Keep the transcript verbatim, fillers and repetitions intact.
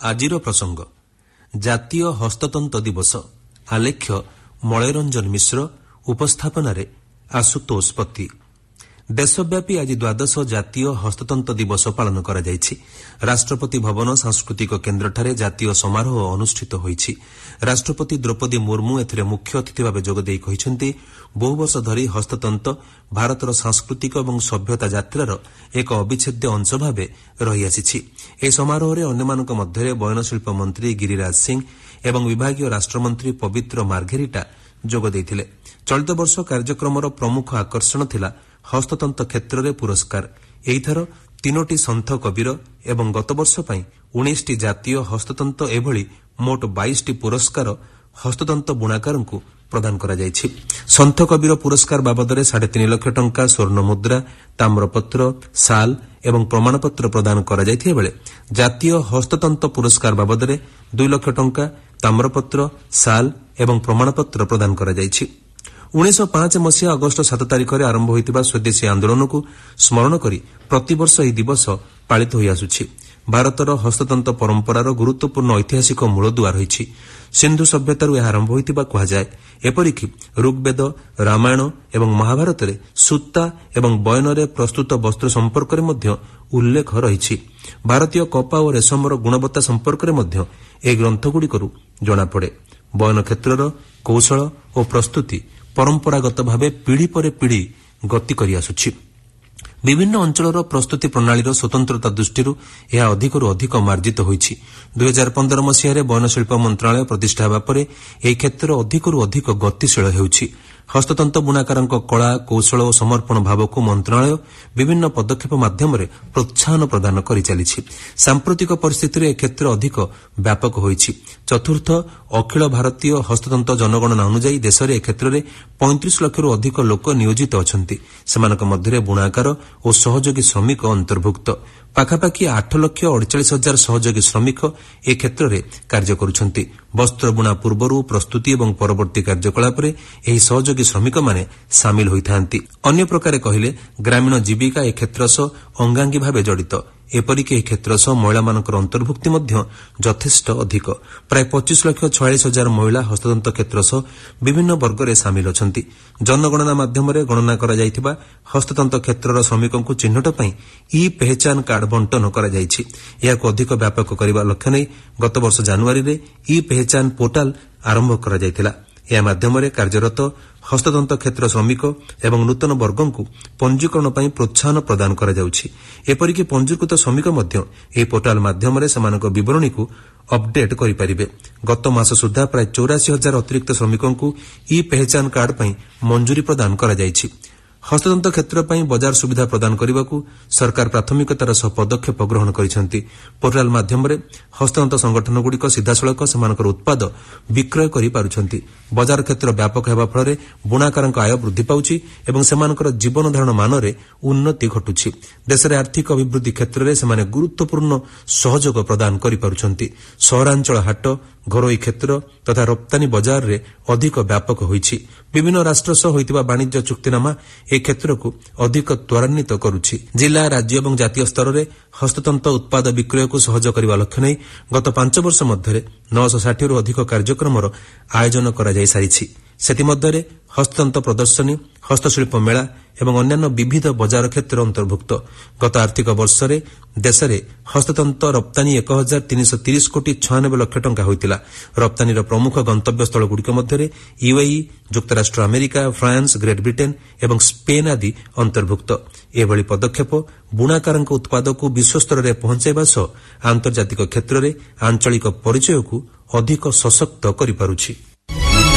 ଆଜିର ପ୍ରସଙ୍ଗ ଜାତୀୟ ହସ୍ତତନ୍ତ ଦିବସ। ଆଲେଖ୍ୟ ମଳୟରଞ୍ଜନ ମିଶ୍ର, ଉପସ୍ଥାପନାରେ ଆଶୁତୋଷ ପତି। ଦେଶବ୍ୟାପୀ ଆଜି ଦ୍ୱାଦଶ ଜାତୀୟ ହସ୍ତତନ୍ତ ଦିବସ ପାଳନ କରାଯାଇଛି। ରାଷ୍ଟ୍ରପତି ଭବନ ସାଂସ୍କୃତିକ କେନ୍ଦ୍ରଠାରେ ଜାତୀୟ ସମାରୋହ ଅନୁଷ୍ଠିତ ହୋଇଛି। ରାଷ୍ଟ୍ରପତି ଦ୍ରୌପଦୀ ମୁର୍ମୁ ଏଥିରେ ମୁଖ୍ୟ ଅତିଥି ଭାବେ ଯୋଗଦେଇ କହିଛନ୍ତି, ବହୁ ବର୍ଷ ଧରି ହସ୍ତତନ୍ତ ଭାରତର ସାଂସ୍କୃତିକ ଏବଂ ସଭ୍ୟତା ଯାତ୍ରାର ଏକ ଅବିଚ୍ଛେଦ୍ୟ ଅଂଶ ଭାବେ ରହିଆସିଛି। ଏହି ସମାରୋହରେ ଅନ୍ୟମାନଙ୍କ ମଧ୍ୟରେ ବୟନଶିଳ୍ପ ମନ୍ତ୍ରୀ ଗିରିରାଜ ସିଂ ଏବଂ ବିଭାଗୀୟ ରାଷ୍ଟ୍ରମନ୍ତ୍ରୀ ପବିତ୍ର ମାର୍ଘେରିଟା ଯୋଗ ଦେଇଥିଲେ। ଚଳିତ ବର୍ଷ କାର୍ଯ୍ୟକ୍ରମର ପ୍ରମୁଖ ଆକର୍ଷଣ ଥିଲା ହସ୍ତତନ୍ତ କ୍ଷେତ୍ରରେ ପୁରସ୍କାର। ଏହିଥର ତିନୋଟି ସନ୍ଥ କବିର ଏବଂ ଗତବର୍ଷ ପାଇଁ ଉଣେଇଶଟି ଜାତୀୟ ହସ୍ତତନ୍ତ ଏଭଳି ମୋଟ ବାଇଶଟି ପୁରସ୍କାର ହସ୍ତତନ୍ତ ବୁଣାକାରଙ୍କୁ ପ୍ରଦାନ କରାଯାଇଛି। ସନ୍ଥ କବିର ପୁରସ୍କାର ବାବଦରେ ସାଢ଼େ ତିନି ଲକ୍ଷ ଟଙ୍କା ସ୍ୱର୍ଣ୍ଣ ମୁଦ୍ରା, ତାମ୍ରପତ୍ର, ସାଲ ଏବଂ ପ୍ରମାଣପତ୍ର ପ୍ରଦାନ କରାଯାଇଥିବା ବେଳେ ଜାତୀୟ ହସ୍ତତନ୍ତ ପୁରସ୍କାର ବାବଦରେ ଦୁଇ ଲକ୍ଷ ଟଙ୍କା, ତାମ୍ରପତ୍ର, ସାଲ ଏବଂ ପ୍ରମାଣପତ୍ର ପ୍ରଦାନ କରାଯାଇଛି। ଉଣେଇଶହ ପାଞ୍ଚ ମସିହା ଅଗଷ୍ଟ ସାତ ତାରିଖରେ ଆରମ୍ଭ ହୋଇଥିବା ସ୍ୱଦେଶୀ ଆନ୍ଦୋଳନକୁ ସ୍ମରଣ କରି ପ୍ରତିବର୍ଷ ଏହି ଦିବସ ପାଳିତ ହୋଇଆସୁଛି। ଭାରତର ହସ୍ତତନ୍ତ ପରମ୍ପରାର ଗୁରୁତ୍ୱପୂର୍ଣ୍ଣ ଐତିହାସିକ ମୂଳଦୁଆ ରହିଛି। ସିନ୍ଧୁ ସଭ୍ୟତାରୁ ଏହା ଆରମ୍ଭ ହୋଇଥିବା କୁହାଯାଏ। ଏପରିକି ଋଗ୍ବେଦ, ରାମାୟଣ ଏବଂ ମହାଭାରତରେ ସୂତା ଏବଂ ବୟନରେ ପ୍ରସ୍ତୁତ ବସ୍ତ୍ର ସମ୍ପର୍କରେ ମଧ୍ୟ ଉଲ୍ଲେଖ ରହିଛି। ଭାରତୀୟ କପା ଓ ରେଶମର ଗୁଣବତ୍ତା ସମ୍ପର୍କରେ ମଧ୍ୟ ଏହି ଗ୍ରନ୍ଥଗୁଡ଼ିକରୁ ଜଣାପଡ଼େ। ବୟନ କ୍ଷେତ୍ରର କୌଶଳ ଓ ପ୍ରସ୍ତୁତି ପରମ୍ପରାଗତ ଭାବେ ପିଢ଼ି ପରେ ପିଢ଼ି ଗତି କରିଆସୁଛି। ବିଭିନ୍ନ ଅଞ୍ଚଳର ପ୍ରସ୍ତୁତି ପ୍ରଣାଳୀର ସ୍ୱତନ୍ତ୍ରତା ଦୃଷ୍ଟିରୁ ଏହା ଅଧିକରୁ ଅଧିକ ମାର୍ଜିତ ହୋଇଛି। ଦୁଇ ହଜାର ପନ୍ଦର ମସିହାରେ ବୟନଶିଳ୍ପ ମନ୍ତ୍ରଣାଳୟ ପ୍ରତିଷ୍ଠା ହେବା ପରେ ଏହି କ୍ଷେତ୍ର ଅଧିକରୁ ଅଧିକ ଗତିଶୀଳ ହେଉଛି। ହସ୍ତତନ୍ତ ବୁଣାକାରଙ୍କ କଳା, କୌଶଳ ଓ ସମର୍ପଣ ଭାବକୁ ମନ୍ତ୍ରଣାଳୟ ବିଭିନ୍ନ ପଦକ୍ଷେପ ମାଧ୍ୟମରେ ପ୍ରୋତ୍ସାହନ ପ୍ରଦାନ କରିଚାଲିଛି। ସାମ୍ପ୍ରତିକ ପରିସ୍ଥିତିରେ ଏ କ୍ଷେତ୍ର ଅଧିକ ବ୍ୟାପକ ହୋଇଛି। ଚତୁର୍ଥ ଅଖିଳ ଭାରତୀୟ ହସ୍ତତନ୍ତ ଜନଗଣନା ଅନୁଯାୟୀ ଦେଶରେ ଏ କ୍ଷେତ୍ରରେ ପଇଁତିରିଶ ଲକ୍ଷରୁ ଅଧିକ ଲୋକ ନିୟୋଜିତ ଅଛନ୍ତି। ସେମାନଙ୍କ ମଧ୍ୟରେ ବୁଣାକାର ଓ ସହଯୋଗୀ ଶ୍ରମିକ ଅନ୍ତର୍ଭୁକ୍ତ। ପାଖାପାଖି ଆଠ ଲକ୍ଷ ଅଡ଼ଚାଳିଶ ହଜାର ସହଯୋଗୀ ଶ୍ରମିକ ଏ କ୍ଷେତ୍ରରେ କାର୍ଯ୍ୟ କରୁଛନ୍ତି। ବସ୍ତ୍ର ବୁଣା ପୂର୍ବରୁ ପ୍ରସ୍ତୁତି ଏବଂ ପରବର୍ତ୍ତୀ କାର୍ଯ୍ୟକଳାପରେ ଏହି ସହଯୋଗୀ ଶ୍ରମିକମାନେ ସାମିଲ ହୋଇଥାନ୍ତି। ଅନ୍ୟ ପ୍ରକାରେ କହିଲେ ଗ୍ରାମୀଣ ଜୀବିକା ଏ କ୍ଷେତ୍ର ସହ ଅଙ୍ଗାଙ୍ଗୀ ଭାବେ ଜଡ଼ିତ। ଏପରିକି ଏହି କ୍ଷେତ୍ର ସହ ମହିଳାମାନଙ୍କର ଅନ୍ତର୍ଭୁକ୍ତି ମଧ୍ୟ ଯଥେଷ୍ଟ ଅଧିକ। ପ୍ରାୟ ପଚିଶ ଲକ୍ଷ ଛୟାଳିଶ ହଜାର ମହିଳା ହସ୍ତତନ୍ତ କ୍ଷେତ୍ର ସହ ବିଭିନ୍ନ ବର୍ଗରେ ସାମିଲ ଅଛନ୍ତି। ଜନଗଣନା ମାଧ୍ୟମରେ ଗଣନା କରାଯାଇଥିବା ହସ୍ତତନ୍ତ କ୍ଷେତ୍ରର ଶ୍ରମିକଙ୍କୁ ଚିହ୍ନଟ ପାଇଁ ଇ ପେହଚାନ କାର୍ଡ ବଣ୍ଟନ କରାଯାଇଛି। ଏହାକୁ ଅଧିକ ବ୍ୟାପକ କରିବା ଲକ୍ଷ୍ୟ ନେଇ ଗତବର୍ଷ ଜାନୁଆରୀରେ ଇ ପେହଚାନ ପୋର୍ଟାଲ ଆରମ୍ଭ କରାଯାଇଥିଲା। ଏହା ମାଧ୍ୟମରେ କାର୍ଯ୍ୟରତ ହସ୍ତତନ୍ତ କ୍ଷେତ୍ର ଶ୍ରମିକ ଏବଂ ନୂତନ ବର୍ଗଙ୍କୁ ପଞ୍ଜୀକରଣ ପାଇଁ ପ୍ରୋତ୍ସାହନ ପ୍ରଦାନ କରାଯାଉଛି। ଏପରିକି ପଞ୍ଜୀକୃତ ଶ୍ରମିକ ମଧ୍ୟ ଏହି ପୋର୍ଟାଲ ମାଧ୍ୟମରେ ସେମାନଙ୍କ ବିବରଣୀକୁ ଅପଡେଟ୍ କରିପାରିବେ। ଗତ ମାସ ସୁଦ୍ଧା ପ୍ରାୟ ଚଉରାଶୀ ହଜାର ଅତିରିକ୍ତ ଶ୍ରମିକଙ୍କୁ ଇ ପେହଚାନ କାର୍ଡ ପାଇଁ ମଞ୍ଜୁରୀ ପ୍ରଦାନ କରାଯାଇଛି। ହସ୍ତତନ୍ତ କ୍ଷେତ୍ର ପାଇଁ ବଜାର ସୁବିଧା ପ୍ରଦାନ କରିବାକୁ ସରକାର ପ୍ରାଥମିକତାର ସହ ପଦକ୍ଷେପ ଗ୍ରହଣ କରିଛନ୍ତି। ପୋର୍ଟାଲ ମାଧ୍ୟମରେ ହସ୍ତତନ୍ତ ସଂଗଠନଗୁଡ଼ିକ ସିଧାସଳଖ ସେମାନଙ୍କର ଉତ୍ପାଦ ବିକ୍ରୟ କରିପାରୁଛନ୍ତି। ବଜାର କ୍ଷେତ୍ର ବ୍ୟାପକ ହେବା ଫଳରେ ବୁଣାକାରଙ୍କ ଆୟ ବୃଦ୍ଧି ପାଉଛି ଏବଂ ସେମାନଙ୍କର ଜୀବନ ଧାରଣ ମାନରେ ଉନ୍ନତି ଘଟୁଛି। ଦେଶରେ ଆର୍ଥିକ ଅଭିବୃଦ୍ଧି କ୍ଷେତ୍ରରେ ସେମାନେ ଗୁରୁତ୍ୱପୂର୍ଣ୍ଣ ସହଯୋଗ ପ୍ରଦାନ କରିପାରୁଛନ୍ତି। ସହରାଞ୍ଚଳ ହାଟ, ଘରୋଇ କ୍ଷେତ୍ର ତଥା ରପ୍ତାନୀ ବଜାରରେ ଅଧିକ ବ୍ୟାପକ ହୋଇଛି। ବିଭିନ୍ନ ରାଷ୍ଟ୍ର ସହ ହୋଇଥିବା ବାଣିଜ୍ୟ ଚୁକ୍ତିନାମା ଏହି କ୍ଷେତ୍ରକୁ ଅଧିକ ତ୍ୱରାନ୍ୱିତ କରୁଛି। ଜିଲ୍ଲା, ରାଜ୍ୟ ଏବଂ ଜାତୀୟ ସ୍ତରରେ ହସ୍ତତନ୍ତ ଉତ୍ପାଦ ବିକ୍ରୟକୁ ସହଜ କରିବା ଲକ୍ଷ୍ୟ ନେଇ ଗତ ପାଞ୍ଚ ବର୍ଷ ମଧ୍ୟରେ ନଅଶହ ଷାଠିଏରୁ ଅଧିକ କାର୍ଯ୍ୟକ୍ରମର ଆୟୋଜନ କରାଯାଇସାରିଛି। ସେଥିମଧ୍ୟରେ ହସ୍ତତନ୍ତ ପ୍ରଦର୍ଶନୀ, ହସ୍ତଶିଳ୍ପ ମେଳା ଏବଂ ଅନ୍ୟାନ୍ୟ ବିବିଧ ବଜାର କ୍ଷେତ୍ର ଅନ୍ତର୍ଭୁକ୍ତ। ଗତ ଆର୍ଥିକ ବର୍ଷରେ ଦେଶରେ ହସ୍ତତନ୍ତ ରପ୍ତାନୀ ଏକ ହଜାର ତିନିଶହ ତିରିଶ କୋଟି ଛୟାନବେ ଲକ୍ଷ ଟଙ୍କା ହୋଇଥିଲା। ରପ୍ତାନୀର ପ୍ରମୁଖ ଗନ୍ତବ୍ୟସ୍ଥଳଗୁଡ଼ିକ ମଧ୍ୟରେ ୟୁଏଇ, ଯୁକ୍ତରାଷ୍ଟ୍ର ଆମେରିକା, ଫ୍ରାନ୍ସ, ଗ୍ରେଟ୍ ବ୍ରିଟେନ୍ ଏବଂ ସ୍ପେନ୍ ଆଦି ଅନ୍ତର୍ଭୁକ୍ତ। ଏଭଳି ପଦକ୍ଷେପ ବୁଣାକାରଙ୍କ ଉତ୍ପାଦକୁ ବିଶ୍ୱସ୍ତରରେ ପହଞ୍ଚାଇବା ସହ ଆନ୍ତର୍ଜାତିକ କ୍ଷେତ୍ରରେ ଆଞ୍ଚଳିକ ପରିଚୟକୁ ଅଧିକ ସଶକ୍ତ କରିପାରୁଛି।